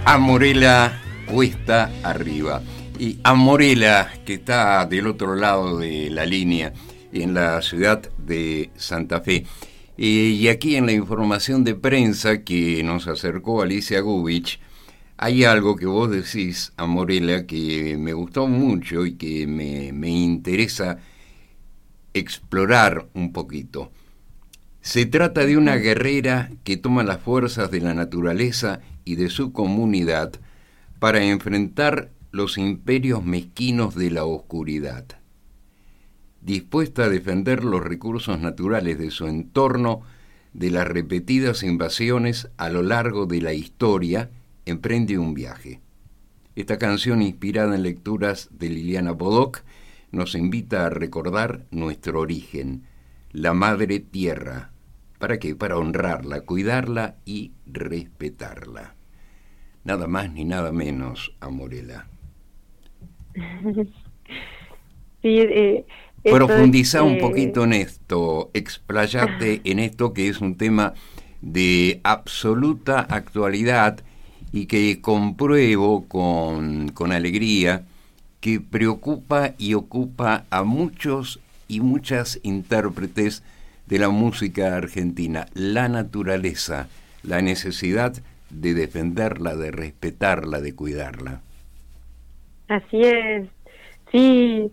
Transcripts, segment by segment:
Amorela cuesta arriba. Y Amorela, que está del otro lado de la línea, en la ciudad de Santa Fe. Y aquí en la información de prensa que nos acercó Alicia Gubich, hay algo que vos decís, Amorela, que me gustó mucho y que me interesa explorar un poquito. Se trata de una guerrera que toma las fuerzas de la naturaleza y de su comunidad para enfrentar los imperios mezquinos de la oscuridad. Dispuesta a defender los recursos naturales de su entorno de las repetidas invasiones a lo largo de la historia, emprende un viaje. Esta canción, inspirada en lecturas de Liliana Bodoc, nos invita a recordar nuestro origen, la Madre Tierra. ¿Para qué? Para honrarla, cuidarla y respetarla. Nada más ni nada menos, Amorela. Sí, profundizá un poquito en esto, explayate en esto que es un tema de absoluta actualidad y que compruebo con alegría que preocupa y ocupa a muchos y muchas intérpretes de la música argentina, la naturaleza, la necesidad de defenderla, de respetarla, de cuidarla. Así es, sí.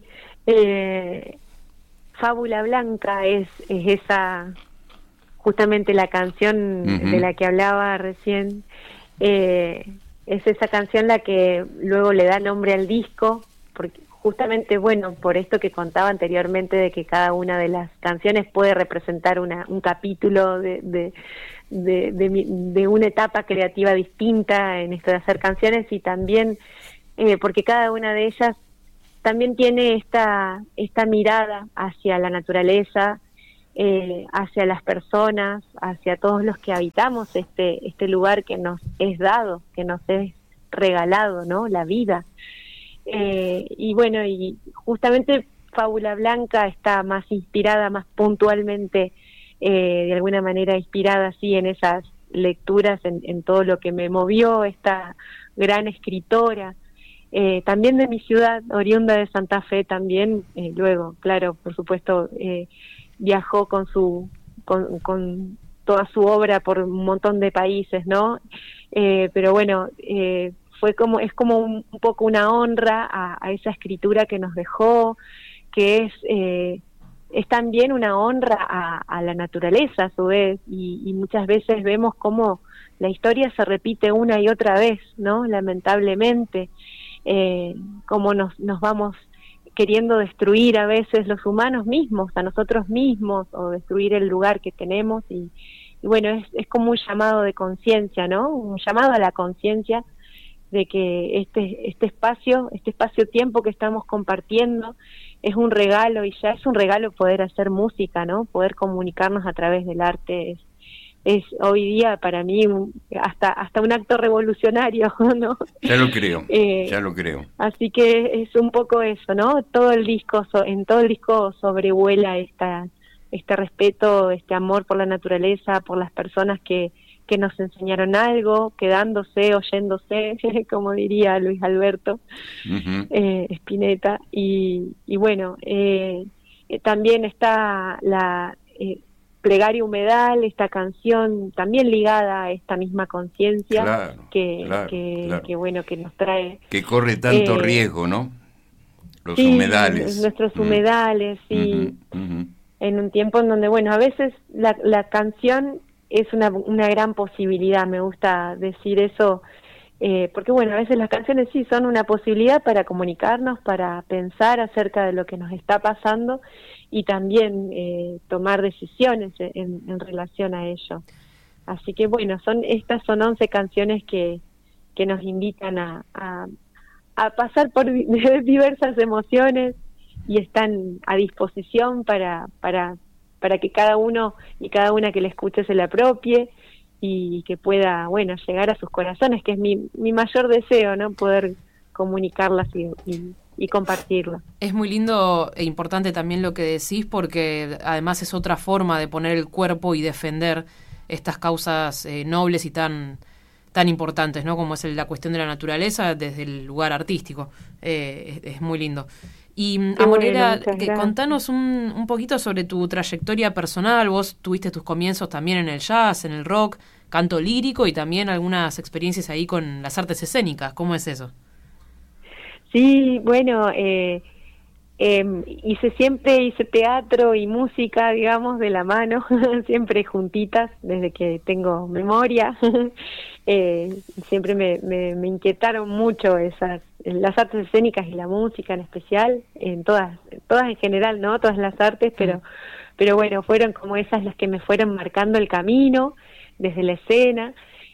Fábula Blanca es esa, justamente la canción de la que hablaba recién, es esa canción la que luego le da nombre al disco, porque justamente, bueno, por esto que contaba anteriormente de que cada una de las canciones puede representar un capítulo de una etapa creativa distinta en esto de hacer canciones, y también porque cada una de ellas también tiene esta mirada hacia la naturaleza, hacia las personas, hacia todos los que habitamos este lugar que nos es dado, que nos es regalado, ¿no? La vida. Y bueno, y justamente Fábula Blanca está más inspirada, más puntualmente, de alguna manera inspirada así en esas lecturas, en todo lo que me movió esta gran escritora. También de mi ciudad, oriunda de Santa Fe también, luego, claro, por supuesto, viajó con toda su obra por un montón de países, ¿no? Pero bueno, es como un poco una honra a esa escritura que nos dejó, que es también una honra a la naturaleza a su vez, y muchas veces vemos cómo la historia se repite una y otra vez, ¿no? Lamentablemente. Cómo nos vamos queriendo destruir a veces los humanos mismos, a nosotros mismos, o destruir el lugar que tenemos, y bueno, es como un llamado de conciencia, ¿no? Un llamado a la conciencia de que este espacio-tiempo que estamos compartiendo es un regalo, y ya es un regalo poder hacer música, ¿no? Poder comunicarnos a través del arte es hoy día para mí hasta un acto revolucionario, ¿no? Ya lo creo. Así que es un poco eso, ¿no? En todo el disco sobrevuela este respeto, este amor por la naturaleza, por las personas que nos enseñaron algo, quedándose, oyéndose, como diría Luis Alberto Spinetta, y bueno, también está la Plegaria Humedal, esta canción también ligada a esta misma conciencia, que bueno, que nos trae, que corre tanto riesgo, ¿no? Los sí, humedales, nuestros humedales, sí, en un tiempo en donde, bueno, a veces la canción es una gran posibilidad, me gusta decir eso, porque bueno, a veces las canciones sí son una posibilidad para comunicarnos, para pensar acerca de lo que nos está pasando, y también tomar decisiones en relación a ello. Así que bueno, estas son 11 canciones que nos invitan a pasar por diversas emociones, y están a disposición para que cada uno y cada una que la escuche se la apropie, y que pueda, bueno, llegar a sus corazones, que es mi mayor deseo, ¿no? Poder comunicarlas y compartirla. Es muy lindo e importante también lo que decís, porque además es otra forma de poner el cuerpo y defender estas causas nobles y tan tan importantes, ¿no? Como es la cuestión de la naturaleza desde el lugar artístico. Es muy lindo. Y Amorera, contanos un poquito sobre tu trayectoria personal. Vos tuviste tus comienzos también en el jazz, en el rock, canto lírico y también algunas experiencias ahí con las artes escénicas. ¿Cómo es eso? Sí, bueno, hice teatro y música, digamos, de la mano, siempre juntitas, desde que tengo memoria. Siempre me inquietaron mucho las artes escénicas y la música en especial, todas en general, ¿no? Todas las artes, pero bueno, fueron como esas las que me fueron marcando el camino desde la escena.